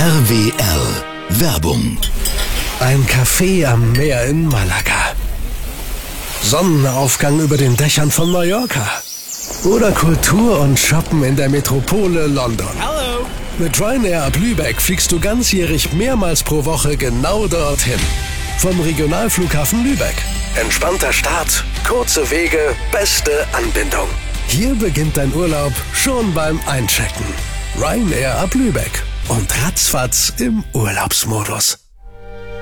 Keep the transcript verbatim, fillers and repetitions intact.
R W L Werbung. Ein Café am Meer in Malaga. Sonnenaufgang über den Dächern von Mallorca. Oder Kultur und Shoppen in der Metropole London. Hallo. Mit Ryanair ab Lübeck fliegst du ganzjährig mehrmals pro Woche genau dorthin. Vom Regionalflughafen Lübeck. Entspannter Start, kurze Wege, beste Anbindung. Hier beginnt dein Urlaub schon beim Einchecken. Ryanair ab Lübeck und ratzfatz im Urlaubsmodus.